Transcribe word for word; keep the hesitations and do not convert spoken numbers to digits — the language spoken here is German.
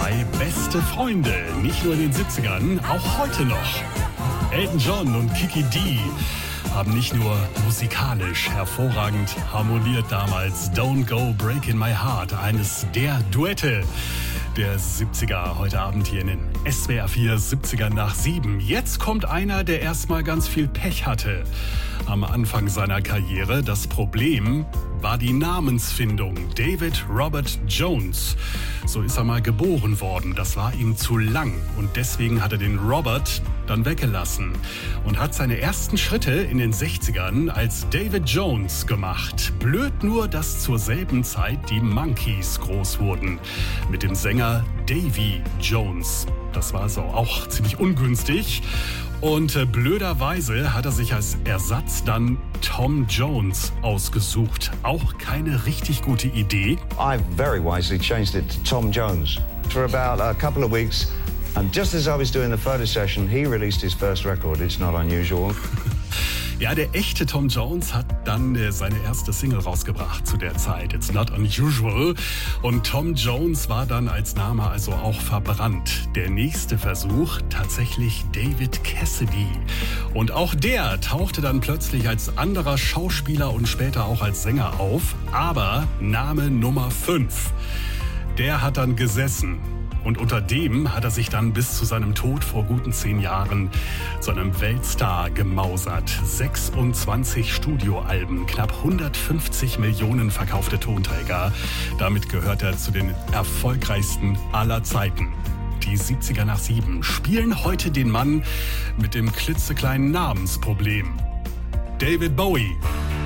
Zwei beste Freunde, nicht nur in den siebzigern, auch heute noch. Elton John und Kiki Dee haben nicht nur musikalisch hervorragend harmoniert damals. Don't Go Breaking My Heart, eines der Duette der siebziger, heute Abend hier in den S W R vier siebziger nach sieben. Jetzt kommt einer, der erstmal ganz viel Pech hatte am Anfang seiner Karriere. Das Problem war die Namensfindung. David Robert Jones. So ist er mal geboren worden. Das war ihm zu lang und deswegen hat er den Robert dann weggelassen und hat seine ersten Schritte in den sechzigern als David Jones gemacht. Blöd nur, dass zur selben Zeit die Monkees groß wurden mit dem Sänger Davy Jones. Das war so auch ziemlich ungünstig. Und äh, blöderweise hat er sich als Ersatz dann Tom Jones ausgesucht. Auch keine richtig gute Idee. I very wisely changed it to Tom Jones. For about a couple of weeks, and just as I was doing the photo session, he released his first record. It's not unusual. Ja, der echte Tom Jones hat dann äh, seine erste Single rausgebracht zu der Zeit. It's not unusual. Und Tom Jones war dann als Name also auch verbrannt. Der nächste Versuch, tatsächlich David Cassidy. Und auch der tauchte dann plötzlich als anderer Schauspieler und später auch als Sänger auf. Aber Name Nummer fünf. Der hat dann gesessen. Und unter dem hat er sich dann bis zu seinem Tod vor guten zehn Jahren zu einem Weltstar gemausert. sechsundzwanzig Studioalben, knapp hundertfünfzig Millionen verkaufte Tonträger. Damit gehört er zu den erfolgreichsten aller Zeiten. Die siebziger nach sieben spielen heute den Mann mit dem klitzekleinen Namensproblem. David Bowie.